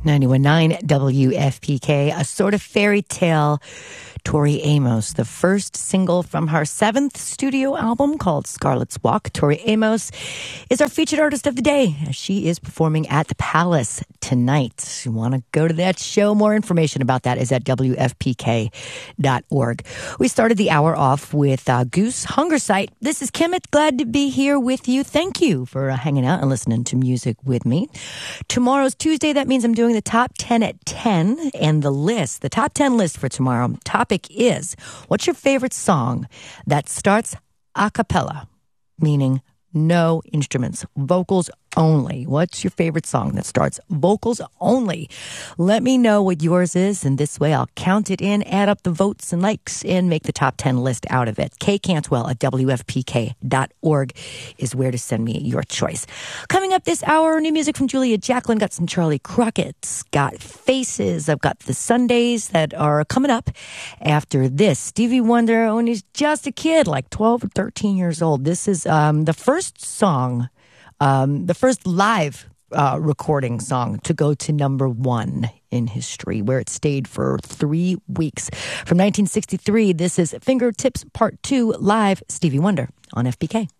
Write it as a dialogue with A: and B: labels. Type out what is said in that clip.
A: 91.9 WFPK, a sort of fairy tale. Tori Amos, the first single from her seventh studio album called Scarlet's Walk. Tori Amos is our featured artist of the day. She is performing at the Palace tonight. You want to go to that show? More information about that is at WFPK.org. We started the hour off with Goose Hungersite. This is Kemet. Glad to be here with you. Thank you for hanging out and listening to music with me. Tomorrow's Tuesday. That means I'm doing the top 10 at 10 and the top 10 list for tomorrow. Topic is, what's your favorite song that starts a cappella, meaning no instruments, vocals only? What's your favorite song that starts vocals only? Let me know what yours is, and this way I'll count it in, add up the votes and likes, and make the top 10 list out of it. Kay Cantwell at WFPK.org is where to send me your choice. Coming up this hour, new music from Julia Jacklin. Got some Charlie Crockett's, got Faces. I've got the Sundays that are coming up after this. Stevie Wonder, when he's just a kid, like 12 or 13 years old. This is the first song, the first live recording song to go to #1 in history, where it stayed for 3 weeks. From 1963, this is Fingertips Part 2, live Stevie Wonder on FPK.